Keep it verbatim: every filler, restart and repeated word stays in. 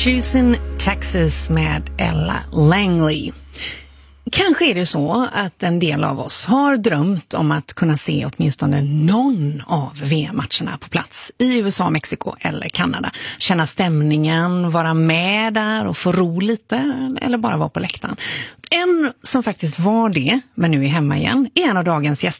Choosing Texas med Ella Langley. Kanske är det så att en del av oss har drömt om att kunna se åtminstone någon av V M-matcherna på plats i U S A, Mexiko eller Kanada. Känna stämningen, vara med där och få ro lite eller bara vara på läktaren. En som faktiskt var det, men nu är hemma igen, är en av dagens gäster.